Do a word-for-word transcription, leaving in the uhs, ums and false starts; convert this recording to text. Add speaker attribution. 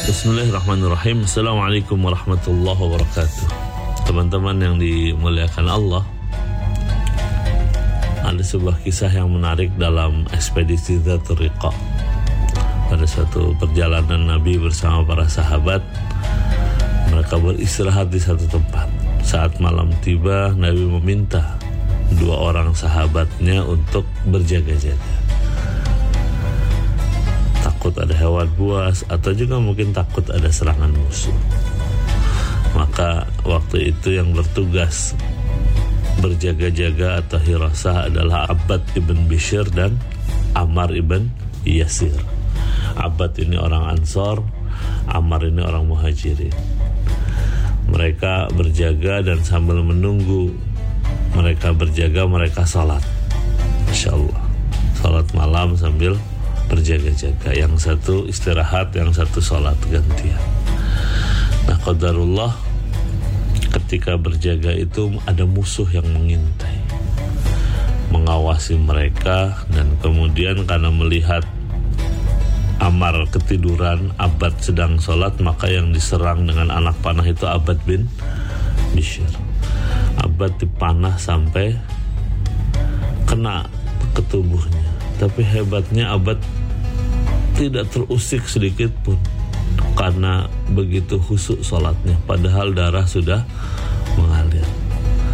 Speaker 1: Bismillahirrahmanirrahim. Assalamualaikum warahmatullahi wabarakatuh. Teman-teman yang dimuliakan Allah, ada sebuah kisah yang menarik dalam ekspedisi Dzatur Riqa. Pada suatu perjalanan Nabi bersama para sahabat, mereka beristirahat di satu tempat. Saat malam tiba, Nabi meminta dua orang sahabatnya untuk berjaga-jaga. Takut ada hewan buas atau juga mungkin takut ada serangan musuh. Maka waktu itu yang bertugas berjaga-jaga atau hirasah adalah Abbad ibn Bishr dan Ammar ibn Yasir. Abbad ini orang Ansor, Ammar ini orang Muhajirin. Mereka berjaga dan sambil menunggu mereka berjaga, mereka salat. Masya Allah, salat malam sambil berjaga-jaga. Yang satu istirahat, yang satu salat gantian. Nah, qadarullah, ketika berjaga itu ada musuh yang mengintai, mengawasi mereka. Dan kemudian karena melihat Ammar ketiduran, Abbad sedang sholat, maka yang diserang dengan anak panah itu Abbad bin Bishr. Abbad dipanah sampai kena ke tubuhnya, tapi hebatnya Abbad tidak terusik sedikit pun karena begitu khusyuk sholatnya, padahal darah sudah